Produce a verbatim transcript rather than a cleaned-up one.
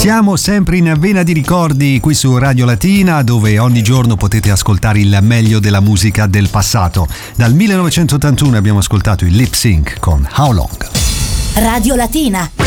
Siamo sempre in vena di ricordi qui su Radio Latina, dove ogni giorno potete ascoltare il meglio della musica del passato. Dal millenovecentottantuno abbiamo ascoltato il Lip Sync con How Long. Radio Latina.